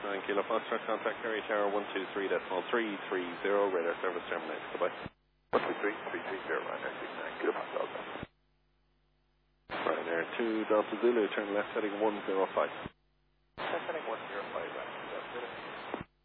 Kilo Foxtrot, contact Kerry Tower 123.330, radar service terminated. Goodbye. 123.330, Ryanair 69 Kilo Foxtrot. Ryanair 2 Delta Zulu, turn left heading 105.